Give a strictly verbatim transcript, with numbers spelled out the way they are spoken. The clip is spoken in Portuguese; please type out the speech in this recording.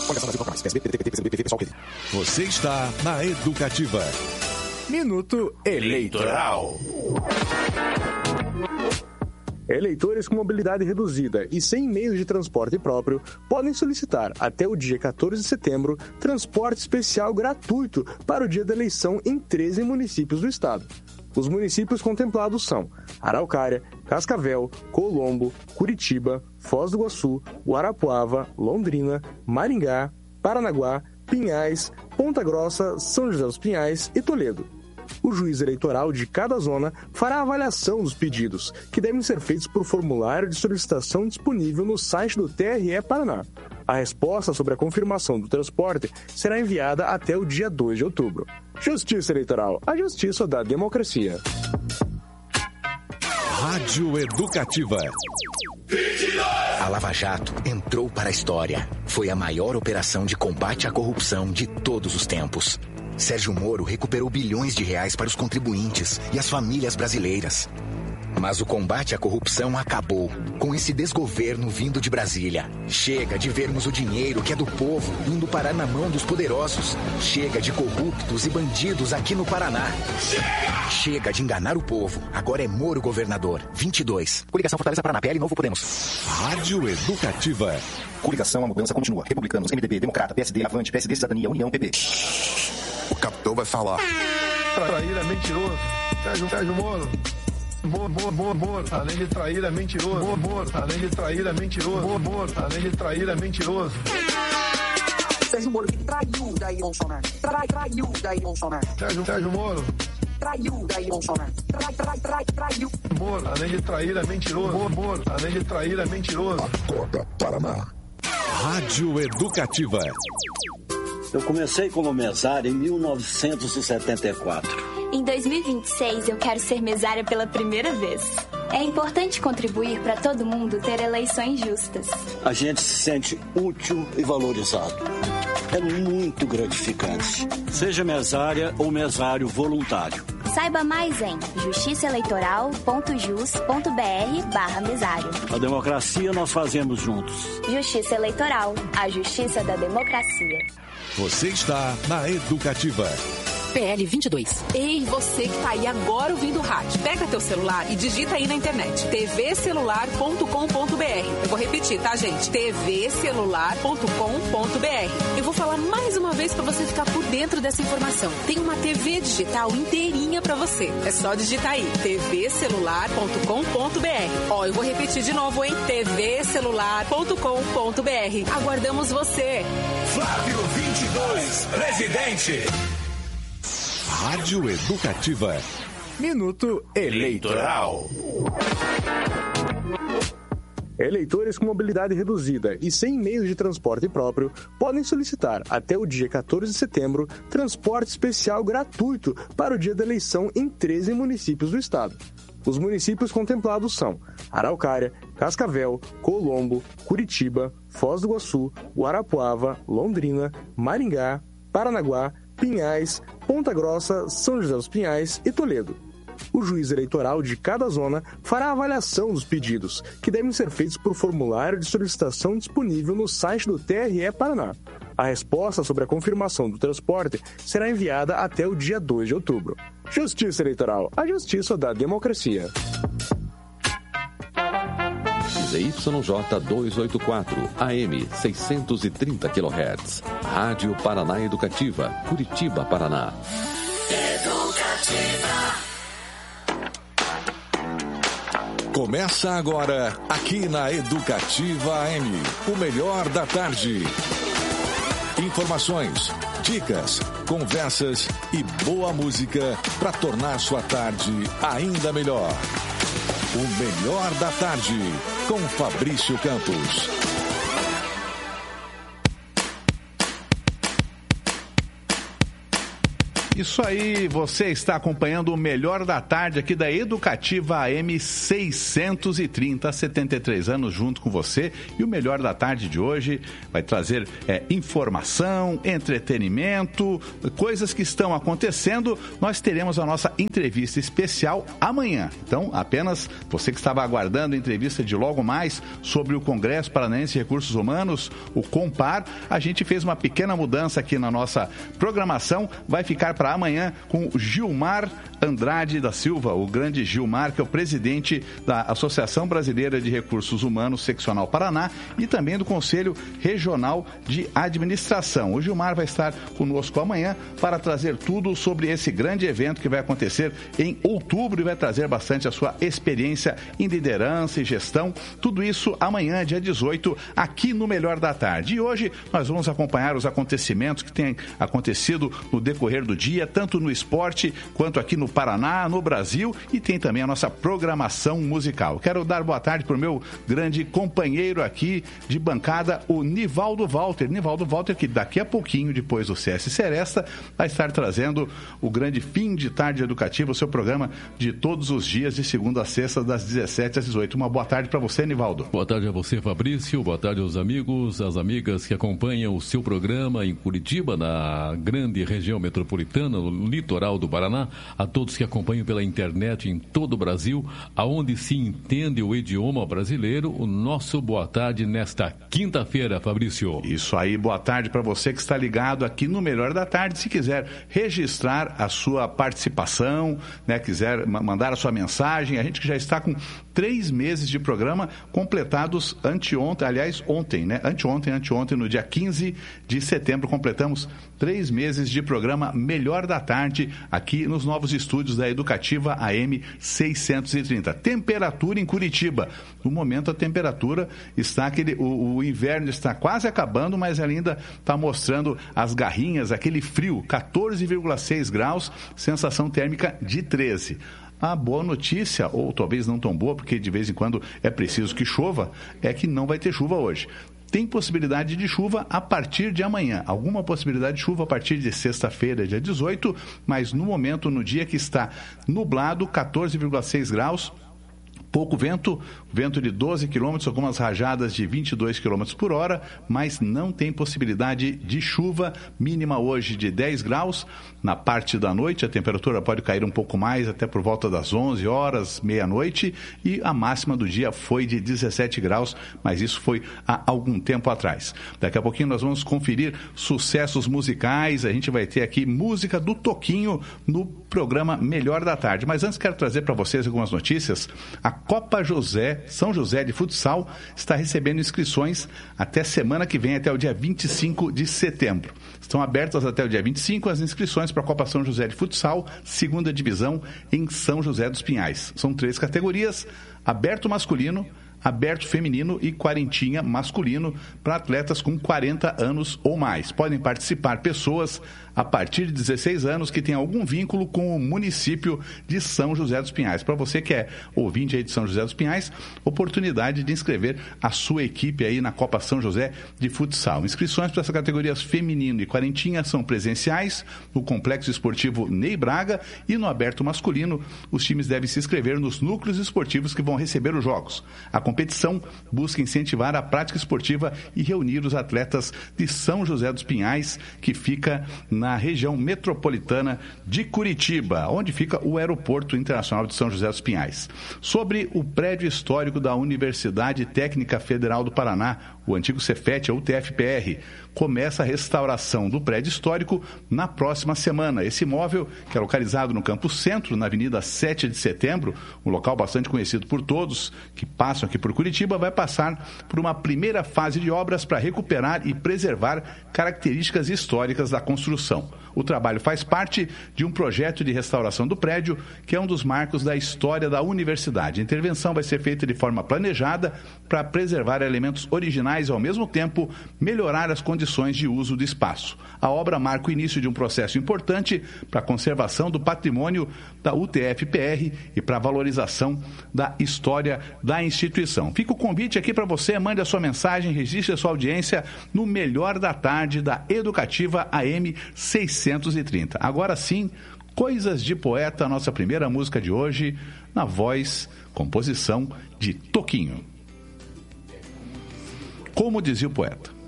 Você está na Educativa. Minuto Eleitoral. Eleitores com mobilidade reduzida e sem meios de transporte próprio podem solicitar, até o dia quatorze de setembro, transporte especial gratuito para o dia da eleição em treze municípios do estado. Os municípios contemplados são Araucária, Cascavel, Colombo, Curitiba, Foz do Iguaçu, Guarapuava, Londrina, Maringá, Paranaguá, Pinhais, Ponta Grossa, São José dos Pinhais e Toledo. O juiz eleitoral de cada zona fará a avaliação dos pedidos, que devem ser feitos por formulário de solicitação disponível no site do T R E Paraná. A resposta sobre a confirmação do transporte será enviada até o dia dois de outubro. Justiça Eleitoral, a justiça da democracia. Rádio Educativa. A Lava Jato entrou para a história. Foi a maior operação de combate à corrupção de todos os tempos. Sérgio Moro recuperou bilhões de reais para os contribuintes e as famílias brasileiras. Mas o combate à corrupção acabou com esse desgoverno vindo de Brasília. Chega de vermos o dinheiro que é do povo indo parar na mão dos poderosos. Chega de corruptos e bandidos aqui no Paraná. Chega! Chega de enganar o povo. Agora é Moro governador. vinte e dois. Coligação Fortaleza Paraná, P L Novo Podemos. Rádio Educativa. Coligação, a mudança continua. Republicanos, M D B, Democrata, P S D, Avante, P S D, Cidadania, União, P P. O capitão vai falar. Traíra é mentiroso. Sérgio, Sérgio Moro. Moro, Moro, Moro, Moro. Além de trair é mentiroso. Moro, Moro. Além de trair é mentiroso. Moro, Moro. Além de trair é mentiroso. Sérgio Moro que traiu daí Bolsonaro. Trai, traiu daí Bolsonaro. Sérgio, Sérgio Moro. Traiu daí Bolsonaro. Trai, trai, trai, traiu. Moro. Além de trair é mentiroso. Moro, Moro. Além de trair é mentiroso. Acorda, Paraná. Rádio Educativa. Eu comecei como mesário em mil novecentos e setenta e quatro. Em dois mil e vinte e seis, eu quero ser mesária pela primeira vez. É importante contribuir para todo mundo ter eleições justas. A gente se sente útil e valorizado. É muito gratificante. Seja mesária ou mesário voluntário. Saiba mais em justiçaeleitoral.jus.br barra mesário. A democracia nós fazemos juntos. Justiça Eleitoral, a justiça da democracia. Você está na Educativa. P L vinte e dois. Ei, você que tá aí agora ouvindo o rádio. Pega teu celular e digita aí na internet. t v celular ponto com ponto b r. Eu vou repetir, tá, gente? t v celular ponto com ponto b r. Eu vou falar mais uma vez pra você ficar por dentro dessa informação. Tem uma T V digital inteirinha pra você. É só digitar aí. t v celular ponto com ponto b r. Ó, eu vou repetir de novo, hein? t v celular ponto com ponto b r. Aguardamos você. Flávio vinte e dois, presidente. Rádio Educativa. Minuto Eleitoral. Eleitores com mobilidade reduzida e sem meios de transporte próprio podem solicitar, até o dia quatorze de setembro, transporte especial gratuito para o dia da eleição em treze municípios do estado. Os municípios contemplados são Araucária, Cascavel, Colombo, Curitiba, Foz do Iguaçu, Guarapuava, Londrina, Maringá, Paranaguá, Pinhais, Ponta Grossa, São José dos Pinhais e Toledo. O juiz eleitoral de cada zona fará a avaliação dos pedidos, que devem ser feitos por formulário de solicitação disponível no site do T R E Paraná. A resposta sobre a confirmação do transporte será enviada até o dia dois de outubro. Justiça Eleitoral, a justiça da democracia. Z Y J duzentos e oitenta e quatro, A M seiscentos e trinta quilohertz. Rádio Paraná Educativa, Curitiba, Paraná. Educativa. Começa agora, aqui na Educativa A M, o melhor da tarde. Informações, dicas, conversas e boa música para tornar sua tarde ainda melhor. O melhor da tarde, com Fabrício Campos. Isso aí, você está acompanhando o Melhor da Tarde aqui da Educativa A M seiscentos e trinta, há setenta e três anos junto com você. E o Melhor da Tarde de hoje vai trazer é, informação, entretenimento, coisas que estão acontecendo. Nós teremos a nossa entrevista especial amanhã. Então, apenas você que estava aguardando a entrevista de logo mais sobre o Congresso Paranaense de Recursos Humanos, o COMPAR, a gente fez uma pequena mudança aqui na nossa programação. Vai ficar para amanhã com Gilmar Andrade da Silva, o grande Gilmar, que é o presidente da Associação Brasileira de Recursos Humanos, Seccional Paraná, e também do Conselho Regional de Administração. O Gilmar vai estar conosco amanhã para trazer tudo sobre esse grande evento que vai acontecer em outubro e vai trazer bastante a sua experiência em liderança e gestão. Tudo isso amanhã, dia dezoito, aqui no Melhor da Tarde. E hoje nós vamos acompanhar os acontecimentos que têm acontecido no decorrer do dia, tanto no esporte quanto aqui no Paraná, no Brasil, e tem também a nossa programação musical. Quero dar boa tarde para o meu grande companheiro aqui de bancada, o Nivaldo Walter. Nivaldo Walter, que daqui a pouquinho, depois do C S Seresta, vai estar trazendo o grande Fim de Tarde Educativa, o seu programa de todos os dias, de segunda a sexta, das dezessete às dezoito. Uma boa tarde para você, Nivaldo. Boa tarde a você, Fabrício. Boa tarde aos amigos, às amigas que acompanham o seu programa em Curitiba, na grande região metropolitana, no litoral do Paraná, a todos que acompanham pela internet em todo o Brasil, aonde se entende o idioma brasileiro. O nosso boa tarde nesta quinta-feira, Fabrício. Isso aí, boa tarde para você que está ligado aqui no Melhor da Tarde. Se quiser registrar a sua participação, né, quiser mandar a sua mensagem, a gente que já está com três meses de programa completados anteontem, aliás, ontem, né? Anteontem, anteontem, no dia quinze de setembro, completamos três meses de programa Melhor da Tarde aqui nos novos estúdios da Educativa A M seiscentos e trinta. Temperatura em Curitiba. No momento a temperatura está aquele, o, o inverno está quase acabando, mas ainda está mostrando as garrinhas, aquele frio, quatorze vírgula seis graus, sensação térmica de treze. A boa notícia, ou talvez não tão boa, porque de vez em quando é preciso que chova, é que não vai ter chuva hoje. Tem possibilidade de chuva a partir de amanhã. Alguma possibilidade de chuva a partir de sexta-feira, dia dezoito, mas no momento, no dia que está nublado, quatorze vírgula seis graus, pouco vento, vento de doze quilômetros, algumas rajadas de vinte e dois quilômetros por hora, mas não tem possibilidade de chuva, mínima hoje de dez graus. Na parte da noite a temperatura pode cair um pouco mais, até por volta das onze horas, meia-noite, e a máxima do dia foi de dezessete graus, mas isso foi há algum tempo atrás. Daqui a pouquinho nós vamos conferir sucessos musicais, a gente vai ter aqui música do Toquinho no programa Melhor da Tarde. Mas antes quero trazer para vocês algumas notícias. A Copa José, São José de Futsal, está recebendo inscrições até semana que vem, até o dia vinte e cinco de setembro. Estão abertas até o dia vinte e cinco as inscrições para a Copa São José de Futsal, segunda divisão em São José dos Pinhais. São três categorias: aberto masculino, aberto feminino e quarentinha masculino, para atletas com quarenta anos ou mais. Podem participar pessoas a partir de dezesseis anos que têm algum vínculo com o município de São José dos Pinhais. Para você que é ouvinte aí de São José dos Pinhais, oportunidade de inscrever a sua equipe aí na Copa São José de Futsal. Inscrições para essas categorias feminino e quarentinha são presenciais no Complexo Esportivo Ney Braga, e no aberto masculino os times devem se inscrever nos núcleos esportivos que vão receber os jogos. A competição busca incentivar a prática esportiva e reunir os atletas de São José dos Pinhais, que fica na região metropolitana de Curitiba, onde fica o Aeroporto Internacional de São José dos Pinhais. Sobre o prédio histórico da Universidade Técnica Federal do Paraná, o antigo Cefet, ou T F P R, começa a restauração do prédio histórico na próxima semana. Esse imóvel, que é localizado no Campo Centro, na Avenida sete de setembro, um local bastante conhecido por todos que passam aqui por Curitiba, vai passar por uma primeira fase de obras para recuperar e preservar características históricas da construção. O trabalho faz parte de um projeto de restauração do prédio, que é um dos marcos da história da universidade. A intervenção vai ser feita de forma planejada para preservar elementos originais e, ao mesmo tempo, melhorar as condições de uso do espaço. A obra marca o início de um processo importante para a conservação do patrimônio da U T F P R e para a valorização da história da instituição. composição. Fica o convite aqui para você, mande a sua mensagem, registre a sua audiência no Melhor da Tarde da Educativa A M seiscentos e trinta. Agora sim, Coisas de Poeta, nossa primeira música de hoje, na voz, composição de Toquinho. Como dizia o poeta: